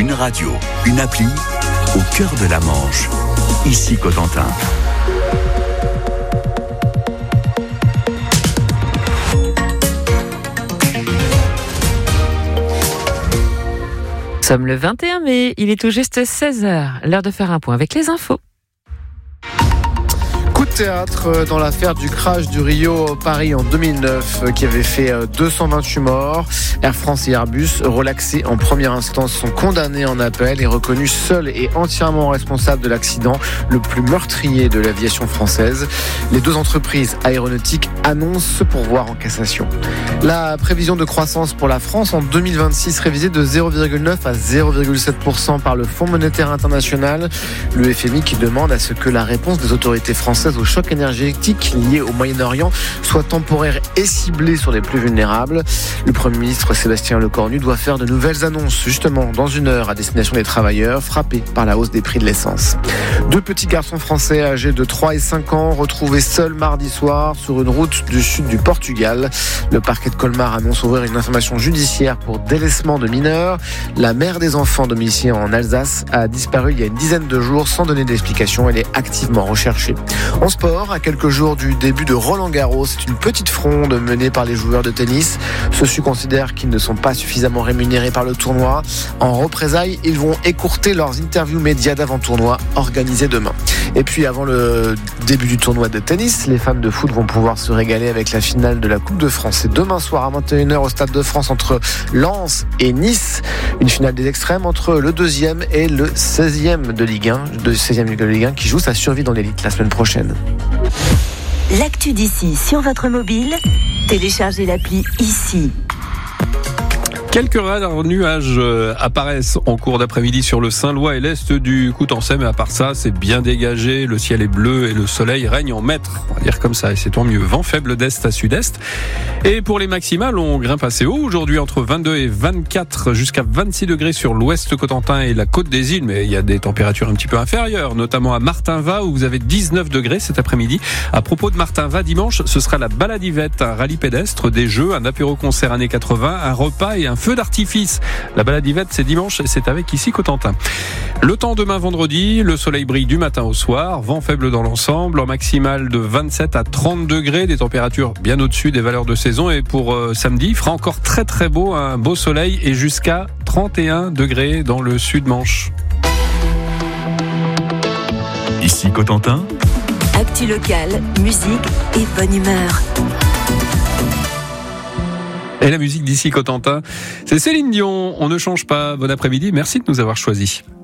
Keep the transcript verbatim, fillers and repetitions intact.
Une radio, une appli, au cœur de la Manche. Ici Cotentin. Nous sommes le vingt et un mai, il est tout juste seize heures, l'heure de faire un point avec les infos. Coup de théâtre dans l'affaire du crash du Rio Paris en deux mille neuf qui avait fait deux cent vingt-huit morts. Air France et Airbus, relaxés en première instance, sont condamnés en appel et reconnus seuls et entièrement responsables de l'accident le plus meurtrier de l'aviation française. Les deux entreprises aéronautiques annoncent se pourvoir en cassation. La prévision de croissance pour la France en deux mille vingt-six révisée de zéro virgule neuf à zéro virgule sept pour cent par le Fonds monétaire international. Le F M I qui demande à ce que la réponse des autorités françaises au choc énergétique lié au Moyen-Orient soit temporaire et ciblée sur les plus vulnérables. Le Premier ministre Sébastien Lecornu doit faire de nouvelles annonces justement dans une heure à destination des travailleurs frappés par la hausse des prix de l'essence. Deux petits garçons français âgés de trois et cinq ans retrouvés seuls mardi soir sur une route du sud du Portugal. Le parquet de Colmar annonce ouvrir une information judiciaire pour délaissement de mineurs. La mère des enfants domiciliés en Alsace a disparu il y a une dizaine de jours sans donner d'explication. Elle est activement recherchée. En sport, à quelques jours du début de Roland-Garros, c'est une petite fronde menée par les joueurs de tennis. Ceux-ci considèrent qu'ils ne sont pas suffisamment rémunérés par le tournoi. En représailles, ils vont écourter leurs interviews médias d'avant-tournoi organisés demain. Et puis avant le début du tournoi de tennis, les fans de foot vont pouvoir se régaler avec la finale de la Coupe de France. C'est demain soir à vingt et une heures au Stade de France entre Lens et Nice. Une finale des extrêmes entre le deuxième et le seizième de Ligue un, de seizième de Ligue un qui joue sa survie dans l'élite la semaine prochaine. L'actu d'ici sur votre mobile, téléchargez l'appli ici. Quelques rares nuages apparaissent en cours d'après-midi sur le Saint-Lois et l'est du Coutançais, mais à part ça, c'est bien dégagé, le ciel est bleu et le soleil règne en maître, on va dire comme ça, et c'est tant mieux. Vent faible d'est à sud-est. Et pour les maximales, on grimpe assez haut, aujourd'hui entre vingt-deux et vingt-quatre, jusqu'à vingt-six degrés sur l'ouest Cotentin et la côte des îles, mais il y a des températures un petit peu inférieures, notamment à Martinvat, où vous avez dix-neuf degrés cet après-midi. À propos de Martinvat, dimanche, ce sera la baladivette, un rallye pédestre, des jeux, un apéro-concert années quatre-vingts, un repas et un feu d'artifice. La baladivette, c'est dimanche et c'est avec ici Cotentin. Le temps demain vendredi, le soleil brille du matin au soir, vent faible dans l'ensemble, en maximale de vingt-sept à trente degrés, des températures bien au-dessus des valeurs de saison. Et pour euh, samedi, il fera encore très très beau, un beau soleil et jusqu'à trente et un degrés dans le sud-Manche. Ici Cotentin. Actu locale, musique et bonne humeur. Et la musique d'ici Cotentin, c'est Céline Dion. On ne change pas. Bon après-midi. Merci de nous avoir choisis.